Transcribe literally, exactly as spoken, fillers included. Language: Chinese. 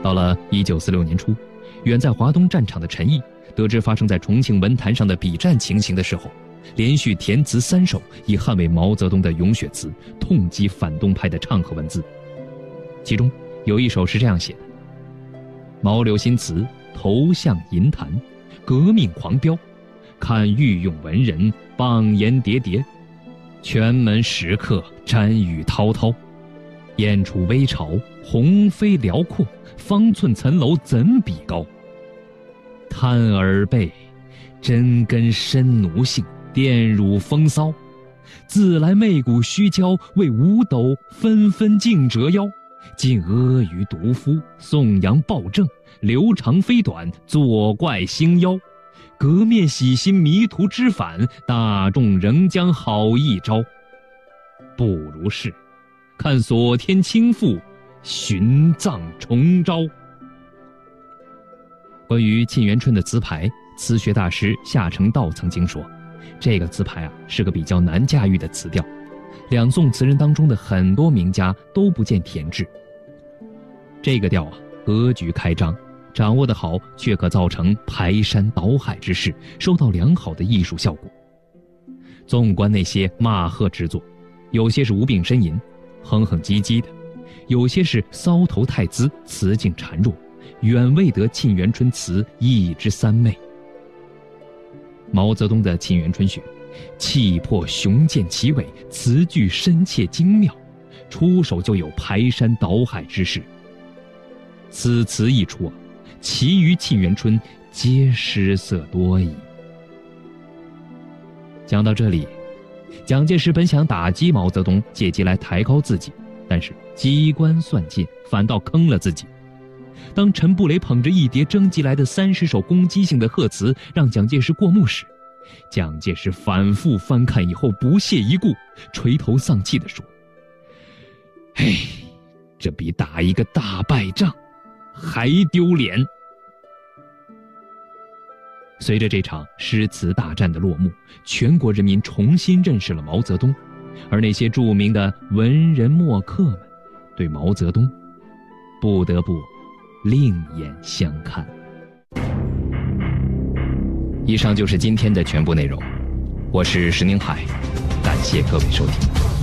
到了一九四六年初，远在华东战场的陈毅得知发生在重庆文坛上的比战情形的时候，连续填词三首，以捍卫毛泽东的咏雪词，痛击反动派的唱和文字。其中有一首是这样写的：毛柳新词投向银坛，革命狂飙，看御用文人棒言叠叠，全门石刻沾雨滔滔，燕楚微潮，鸿飞辽阔，方寸层楼怎比高？贪耳背，真根深奴性，玷辱风骚，自来媚骨虚娇，为五斗纷纷尽折腰，尽阿谀毒夫，颂扬暴政，留长飞短，作怪星妖，革面洗心，迷途知返，大众仍将好一招。不如是，看所天倾覆，寻藏重招。关于沁园春的词牌，词学大师夏承道曾经说，这个词牌啊是个比较难驾驭的词调，两宋词人当中的很多名家都不见填制。这个调啊，格局开张，掌握得好，却可造成排山倒海之势，收到良好的艺术效果。纵观那些骂贺之作，有些是无病呻吟，哼哼唧唧的，有些是搔头太姿，词境孱弱，远未得沁园春词一之三昧。毛泽东的《沁园春雪》，气魄雄健奇伟，词句深切精妙，出手就有排山倒海之势。此词一出啊，其余沁园春皆失色多矣。讲到这里，蒋介石本想打击毛泽东，借机来抬高自己，但是机关算尽，反倒坑了自己。当陈布雷捧着一叠征集来的三十首攻击性的贺词让蒋介石过目时，蒋介石反复翻看以后不屑一顾，垂头丧气地说：嘿，这比打一个大败仗还丢脸。随着这场诗词大战的落幕，全国人民重新认识了毛泽东，而那些著名的文人墨客们对毛泽东不得不另眼相看。以上就是今天的全部内容，我是石宁海，感谢各位收听。